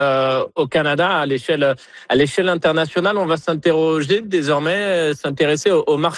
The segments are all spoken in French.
au Canada à l'échelle internationale. On va s'interroger désormais, s'intéresser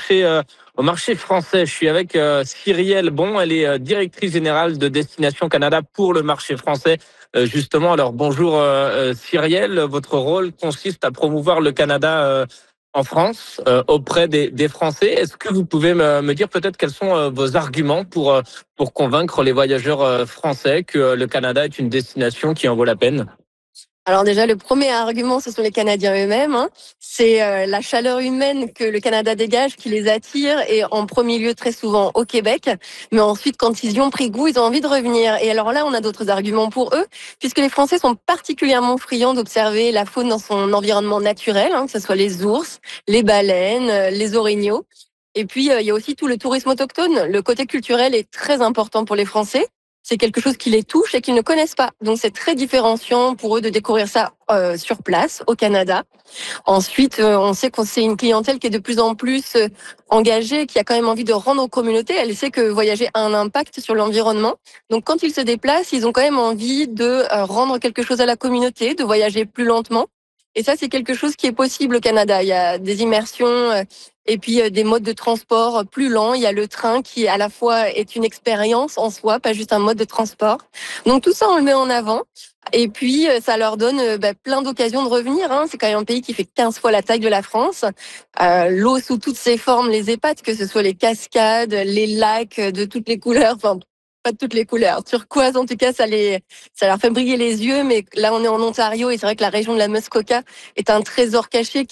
au marché français. Je suis avec Cyrielle Bon, elle est directrice générale de Destination Canada pour le marché français. Justement, alors bonjour Cyrielle, votre rôle consiste à promouvoir le Canada en France auprès des Français. Est-ce que vous pouvez me dire peut-être quels sont vos arguments pour convaincre les voyageurs français que le Canada est une destination qui en vaut la peine? Alors déjà, le premier argument, ce sont les Canadiens eux-mêmes, hein. C'est la chaleur humaine que le Canada dégage qui les attire, et en premier lieu très souvent au Québec. Mais ensuite, quand ils y ont pris goût, ils ont envie de revenir. Et alors là, on a d'autres arguments pour eux, puisque les Français sont particulièrement friands d'observer la faune dans son environnement naturel, hein, que ce soit les ours, les baleines, les orignaux. Et puis, il y a aussi tout le tourisme autochtone. Le côté culturel est très important pour les Français. C'est quelque chose qui les touche et qu'ils ne connaissent pas. Donc c'est très différenciant pour eux de découvrir ça sur place, au Canada. Ensuite, on sait qu'on c'est une clientèle qui est de plus en plus engagée, qui a quand même envie de rendre aux communautés. Elle sait que voyager a un impact sur l'environnement. Donc quand ils se déplacent, ils ont quand même envie de rendre quelque chose à la communauté, de voyager plus lentement. Et ça, c'est quelque chose qui est possible au Canada. Il y a des immersions et puis des modes de transport plus lents. Il y a le train qui, à la fois, est une expérience en soi, pas juste un mode de transport. Donc tout ça, on le met en avant. Et puis, ça leur donne plein d'occasions de revenir, hein. C'est quand même un pays qui fait 15 fois la taille de la France. L'eau sous toutes ses formes les épate, que ce soit les cascades, les lacs de toutes les couleurs. Enfin, pas de toutes les couleurs. Turquoise, en tout cas, ça leur fait briller les yeux. Mais là, on est en Ontario et c'est vrai que la région de la Muskoka est un trésor caché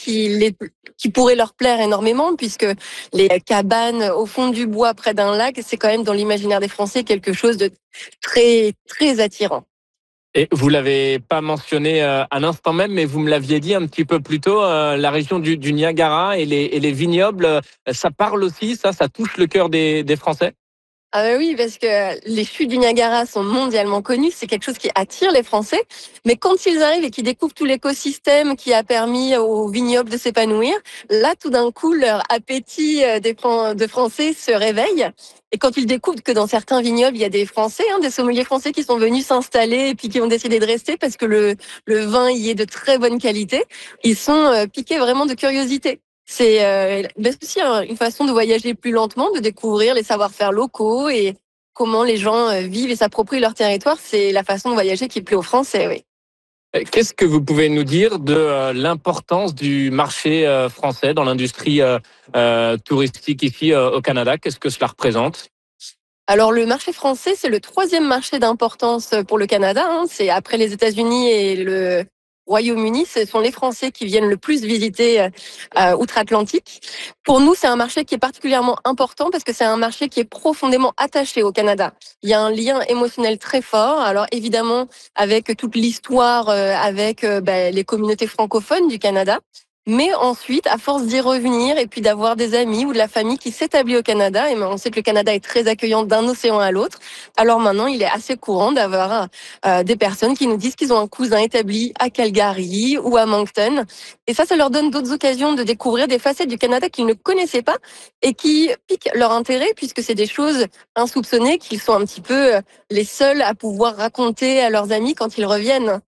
qui pourrait leur plaire énormément, puisque les cabanes au fond du bois près d'un lac, c'est quand même dans l'imaginaire des Français quelque chose de très, très attirant. Et vous l'avez pas mentionné à l'instant même, mais vous me l'aviez dit un petit peu plus tôt, la région du Niagara et les vignobles, ça parle aussi, ça touche le cœur des Français? Ah bah oui, parce que les chutes du Niagara sont mondialement connues, c'est quelque chose qui attire les Français. Mais quand ils arrivent et qu'ils découvrent tout l'écosystème qui a permis aux vignobles de s'épanouir, là, tout d'un coup, leur appétit de Français se réveille. Et quand ils découvrent que dans certains vignobles, il y a des Français, hein, des sommeliers français qui sont venus s'installer et puis qui ont décidé de rester parce que le vin y est de très bonne qualité, ils sont piqués vraiment de curiosité. C'est aussi une façon de voyager plus lentement, de découvrir les savoir-faire locaux et comment les gens vivent et s'approprient leur territoire. C'est la façon de voyager qui plaît aux Français, oui. Qu'est-ce que vous pouvez nous dire de l'importance du marché français dans l'industrie touristique ici au Canada? Qu'est-ce que cela représente? Alors le marché français, c'est le troisième marché d'importance pour le Canada, hein. C'est après les États-Unis et le Royaume-Uni, ce sont les Français qui viennent le plus visiter outre-Atlantique. Pour nous, c'est un marché qui est particulièrement important parce que c'est un marché qui est profondément attaché au Canada. Il y a un lien émotionnel très fort. Alors évidemment, avec toute l'histoire, avec les communautés francophones du Canada. Mais ensuite, à force d'y revenir et puis d'avoir des amis ou de la famille qui s'établit au Canada, et on sait que le Canada est très accueillant d'un océan à l'autre, alors maintenant, il est assez courant d'avoir des personnes qui nous disent qu'ils ont un cousin établi à Calgary ou à Moncton. Et ça leur donne d'autres occasions de découvrir des facettes du Canada qu'ils ne connaissaient pas et qui piquent leur intérêt, puisque c'est des choses insoupçonnées qu'ils sont un petit peu les seuls à pouvoir raconter à leurs amis quand ils reviennent.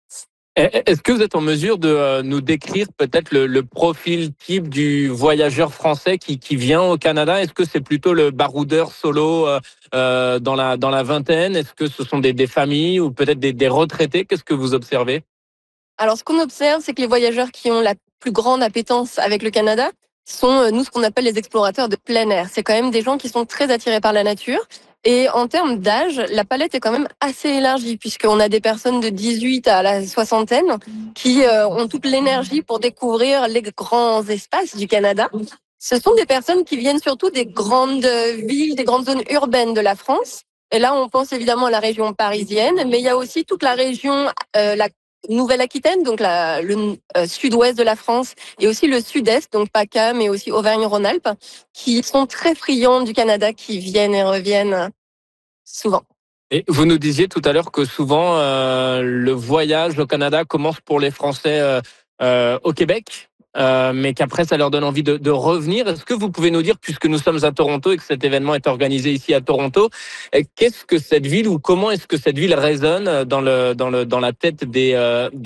Est-ce que vous êtes en mesure de nous décrire peut-être le profil type du voyageur français qui vient au Canada? Est-ce que c'est plutôt le baroudeur solo dans la vingtaine? Est-ce que ce sont des familles ou peut-être des retraités? Qu'est-ce que vous observez? Alors, ce qu'on observe, c'est que les voyageurs qui ont la plus grande appétence avec le Canada sont, nous, ce qu'on appelle les explorateurs de plein air. C'est quand même des gens qui sont très attirés par la nature. Et en termes d'âge, la palette est quand même assez élargie, puisqu'on a des personnes de 18 à la soixantaine qui ont toute l'énergie pour découvrir les grands espaces du Canada. Ce sont des personnes qui viennent surtout des grandes villes, des grandes zones urbaines de la France. Et là, on pense évidemment à la région parisienne, mais il y a aussi toute la région, la Nouvelle-Aquitaine, donc le sud-ouest de la France, et aussi le sud-est, donc PACA, mais aussi Auvergne-Rhône-Alpes, qui sont très friands du Canada, qui viennent et reviennent souvent. Et vous nous disiez tout à l'heure que souvent le voyage au Canada commence pour les Français au Québec. mais qu'après ça leur donne envie de revenir. Est-ce que vous pouvez nous dire, puisque nous sommes à Toronto et que cet événement est organisé ici à Toronto, qu'est-ce que cette ville ou comment est-ce que cette ville résonne dans la tête des